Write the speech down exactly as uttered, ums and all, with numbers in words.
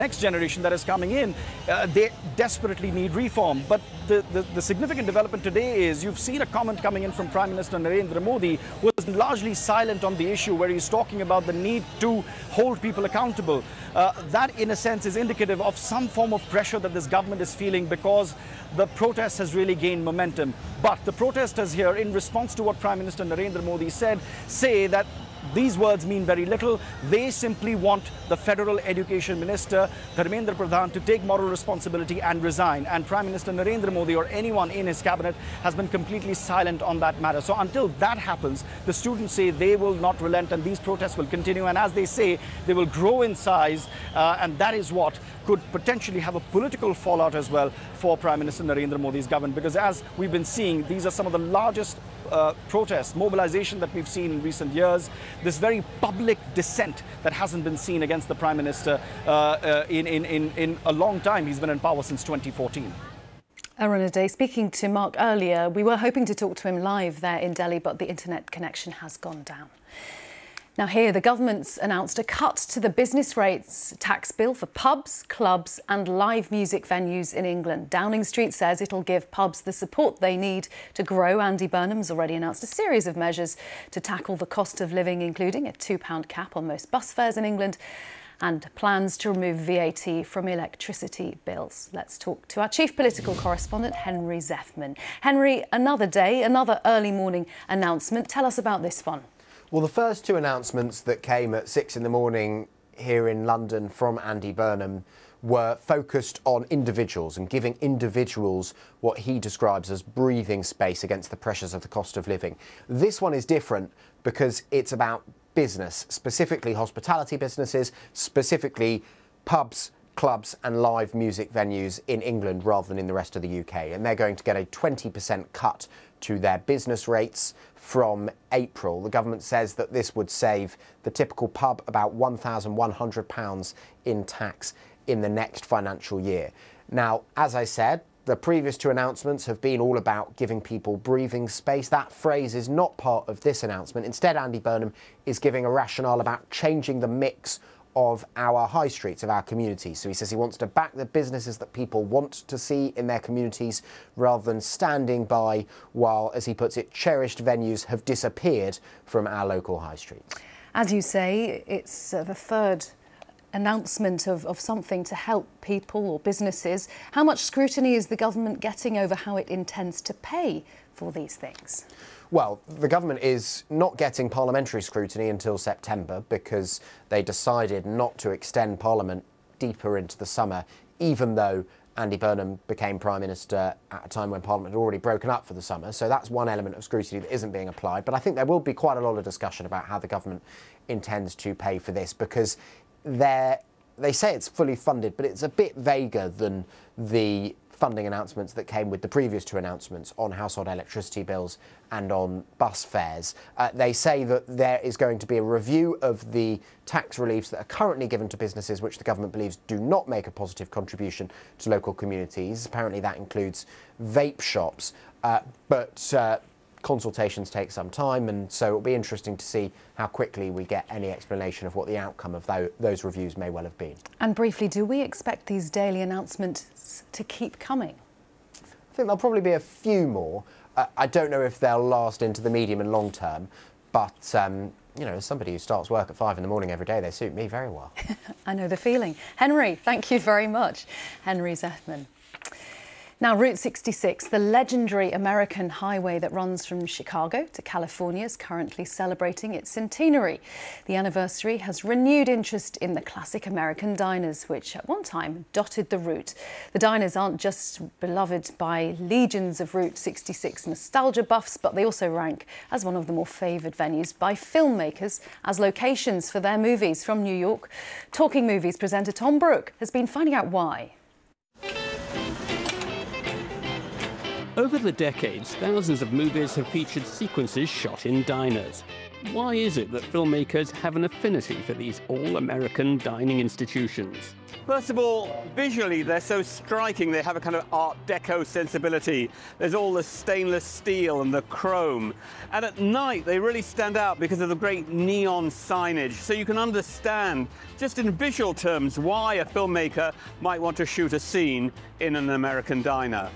next generation that is coming in, uh, they desperately need reform. But the, the, the significant development today is you've seen a comment coming in from Prime Minister Narendra Modi, who was largely silent on the issue, where he's talking about the need to hold people accountable. Uh, that, in a sense, is indicative of some form of pressure that this government is feeling because the protest has really gained momentum. But the protesters here, in response to what Prime Minister Narendra Modi said, say that these words mean very little. They simply want the Federal Education Minister, Dharmendra Pradhan, to take moral responsibility and resign. And Prime Minister Narendra Modi or anyone in his cabinet has been completely silent on that matter. So until that happens, the students say they will not relent and these protests will continue. And as they say, they will grow in size. Uh, and that is what could potentially have a political fallout as well for Prime Minister Narendra Modi's government. Because as we've been seeing, these are some of the largest Uh, protest, mobilization that we've seen in recent years, this very public dissent that hasn't been seen against the Prime Minister uh, uh, in, in, in, in a long time. He's been in power since twenty fourteen. Arun Aday, speaking to Mark earlier, we were hoping to talk to him live there in Delhi, but the internet connection has gone down. Now here, the government's announced a cut to the business rates tax bill for pubs, clubs and live music venues in England. Downing Street says it'll give pubs the support they need to grow. Andy Burnham's already announced a series of measures to tackle the cost of living, including a two pound cap on most bus fares in England and plans to remove V A T from electricity bills. Let's talk to our chief political correspondent, Henry Zethman. Henry, another day, another early morning announcement. Tell us about this one. Well, the first two announcements that came at six in the morning here in London from Andy Burnham were focused on individuals and giving individuals what he describes as breathing space against the pressures of the cost of living. This one is different because it's about business, specifically hospitality businesses, specifically pubs, clubs and live music venues in England rather than in the rest of the U K. And they're going to get a twenty percent cut to their business rates from April. The government says that this would save the typical pub about one thousand one hundred pounds in tax in the next financial year. Now, as I said, the previous two announcements have been all about giving people breathing space. That phrase is not part of this announcement. Instead, Andy Burnham is giving a rationale about changing the mix of our high streets, of our communities. So he says he wants to back the businesses that people want to see in their communities rather than standing by while, as he puts it, cherished venues have disappeared from our local high streets. As you say, it's uh, the third announcement of, of something to help people or businesses. How much scrutiny is the government getting over how it intends to pay for these things? Well, the government is not getting parliamentary scrutiny until September because they decided not to extend Parliament deeper into the summer, even though Andy Burnham became Prime Minister at a time when Parliament had already broken up for the summer. So that's one element of scrutiny that isn't being applied. But I think there will be quite a lot of discussion about how the government intends to pay for this because they're, they say it's fully funded, but it's a bit vaguer than the funding announcements that came with the previous two announcements on household electricity bills and on bus fares. Uh, they say that there is going to be a review of the tax reliefs that are currently given to businesses which the government believes do not make a positive contribution to local communities. Apparently that includes vape shops, uh, but uh, consultations take some time, and so it'll be interesting to see how quickly we get any explanation of what the outcome of tho those reviews may well have been. And briefly, do we expect these daily announcements to keep coming? I think there'll probably be a few more. Uh, I don't know if they'll last into the medium and long term, but um, you know, as somebody who starts work at five in the morning every day, they suit me very well. I know the feeling. Henry, thank you very much. Henry Zethman. Now, Route sixty-six, the legendary American highway that runs from Chicago to California, is currently celebrating its centenary. The anniversary has renewed interest in the classic American diners, which at one time dotted the route. The diners aren't just beloved by legions of Route sixty-six nostalgia buffs, but they also rank as one of the more favoured venues by filmmakers as locations for their movies from New York. Talking Movies presenter Tom Brooke has been finding out why. Over the decades, thousands of movies have featured sequences shot in diners. Why is it that filmmakers have an affinity for these all-American dining institutions? First of all, visually they're so striking. They have a kind of Art Deco sensibility. There's all the stainless steel and the chrome. And at night they really stand out because of the great neon signage. So you can understand, just in visual terms, why a filmmaker might want to shoot a scene in an American diner.